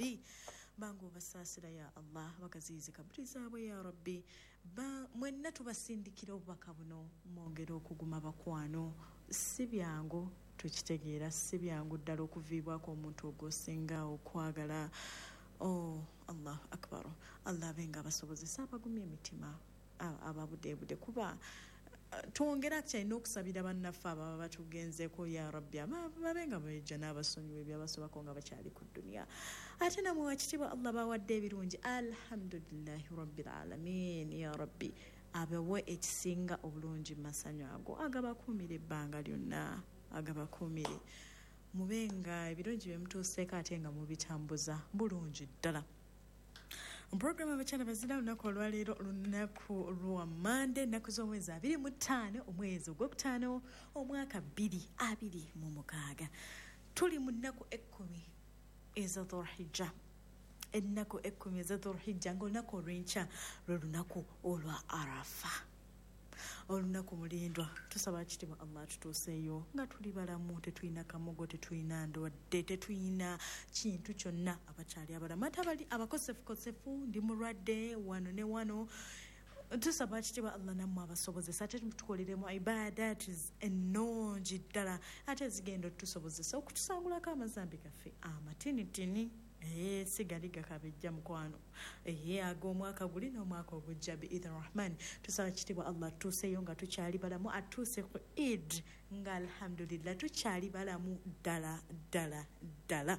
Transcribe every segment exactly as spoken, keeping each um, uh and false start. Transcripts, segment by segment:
rabbi bango basasira ya Allah bagazize kabri zaabwe ya rabbi ba mwenna tubasindikira obubaka buno mwongera okuguma bakwano si byangu tukitegeera si byangu ddala okuviibwako omuntu ogosinga okwagala. Oh Allah akbar. Allah benga basobozesa abagumya emitima ababudebude kuba twongera kyalina okusabira bannaffe ababa batugenzeko ya rabbi babenga bejja n'abasonyiwa ebyabasobako nga bakyali ku duniya ate namwe wakitibwa Allah bawadde ebirungi alhamdulillahi rabbil alamin ya rabbi abawe ekisinga obulungi masanyu ago agabakuumira ebbanga lyonna agabakuumire mubenga ebirungi byemutuuseeko ate nga mubitambuza bulungi ddala. Program abakyala bazira lunaku olwaleero lunaku lwa Monday ennaku z'omwezi abiri mu ttaano omwezi ogwokutaano omwaka bbiri abiri mu mukaaga tuli mu nnaku ekkumi eza Dhulhijja. Ennaku ekkumi eza Dhulhijja ng'olunaku olw'enkya lwe lunaku olwa Arafa. Olunaku mulindwa tusaba kitibwa Allah tutuuseeyo nga tuli balamu tetulina kamogo tetulina ndwadde tetulina kintu kyonna abakyali abalamu ate abali abakosefukosefu ndi mulwadde wano ne wano tusaba kitibwa Allah nammwe abasobozesa ate tukoleremu ibadat ennungi ddala ate zigenda otusobozesa okutusangulako amazambi gaffe amatinitini. Eh sigali gakabejja mukwano eh ag'omwaka guli n'omwaka ogujja bi idha rahman tusaba kitibwa Allah tuseeyo nga tukyali balamu atuse ku Eid nga alhamdulillah tukyali balamu ddala ddala ddala.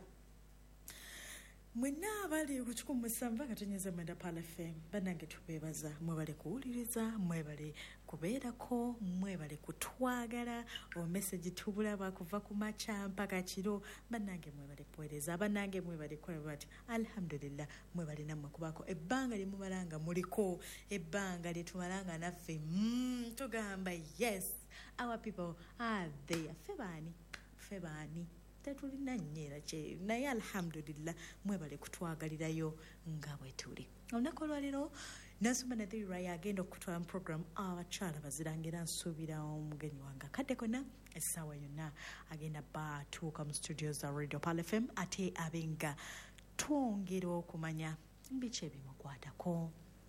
Mwenna abali ku kikumi musanvu katonyeza mwenda Pal F M bannange tubeebaza mwebale kuwuliriza mwebale kubeerako mwebale kutwagala o message tubulaba kuva ku macha mpaka kiro bannange mwebale kuweereza bannange mwebale kulaba bati alhamdulillah mwebale namwe kubako ebbanga limubalanga muliko ebbanga litumalanga naffe mm, tugamba yes our people are there febani febani tetulina nnyera kye naye alhamdulillah mwebale kutwagalirayo nga bwe tuli. Olunaku olwaleero Nasumba Nadhiri agenda okutwala mu program abakyala bazirangira nsuubira omugenyi wange akadde konna essaawa yonna agenda batuuka mu studio za Radio Pal F M ate abenga twongera okumanya biki ebimukwatako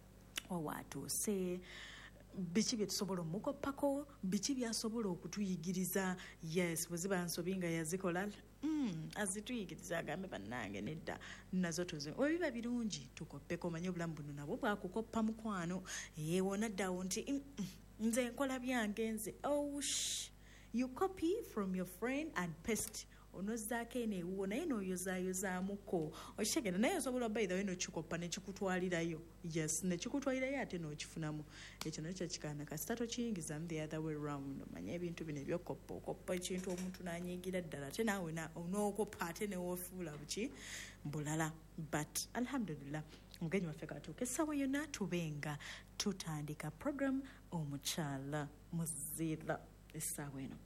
wawaatuuse biki bye tusobola omukoppako biki byasobola okutuyigiriza yes bweziba nsobi nga yazikola mm, azituyigiriza agambe bannange nedda nazo tuzi obiba birungi tukoppeko manye obulamu buno nabwo bwakukoppa mukwano yeewona ddawo nti mm, mm, nze nkola byange nze oh sh you copy from your friend and paste onozaako eno ewuwo naye n'oyozaayozaamukko okitegera naye osobola by the way n'okikoppa nekikutwalirayo yes nekikutwalirayo ate n'okifunamu ekyo nakyo kikaana kasita tokiyingizamu the other way round omanye ebintu bino ebyokoppa okoppa ekintu omuntu n'anyiigira ddala ate naawe n'okoppa ate newofuula buki bulala but alhamdulillah omugenyi waffe katuuka essaawa yonna tubenga tutandika program omukyala muzira essaawa eno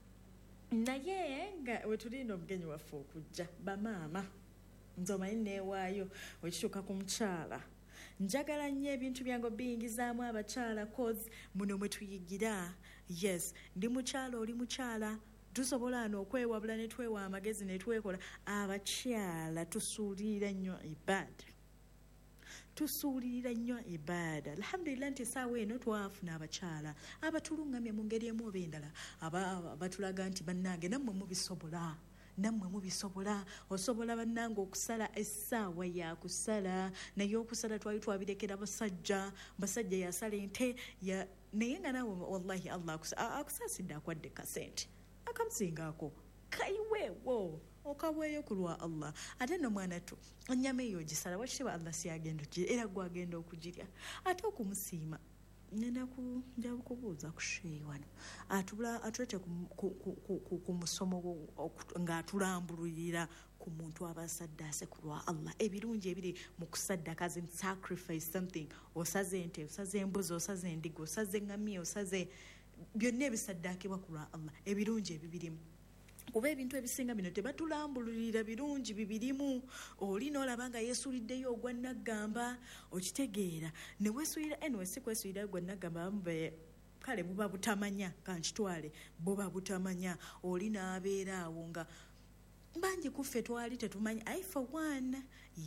naye nga wetulinda omugenyi waffe okujja bamaama nze omanyi neewaayo wekituuka ku mukyala njagala nnyo ebintu byange biyingizaamu abakyala cause muno mwe tuyigira yes ndi mukyala oli mukyala tusobola n'okwewabula ne twewa amagezi ne twekola abakyala tusuulira nnyo ibada tusuulira nnyo ibada alhamdulillah nti essaawa eno twafuna abakyala abatulungamye mu ngeri emu oba endala batulaga nti bannange nammwe mubisobola nammwe mubisobola osobola bannange okusala essaawa yakusala naye okusala twali twabirekera basajja basajja yasala ente naye nga naawe wallahi Allah akusaasidde akwadde kasente akamusingaako kaiweewo okabweyo ku lwa Allah ate no mwana tu ennyama eyo gisala wakitiibwa Allah siyagenda okugirya era gwagenda okugirya ate okumusiima nenda ku nja kubuuza ku sheeyi wano atula atulete ku musomo ng'atulambulirira ku muntu abasaddaase ku lwa Allah ebirungi ebiri mu kusaddaka as in sacrifice something osaze ente osaze embuzi osaze endiga osaze ngamia osaze byonna ebisaddaakibwa ku lwa Allah ebirungi ebibirimu kuba ebintu ebisinga bino tebatulambulirira birungi bibirimu oli n'olaba nga yeesuuliddeyo ogwa naggamba okitegeera ne weesuulira anyway si kwesuulira ogwa naggamba bamube kale buba butamanya kankitwale buba butamanya oli n'abeera awo nga bangi kuffe twali tetumanyi I for one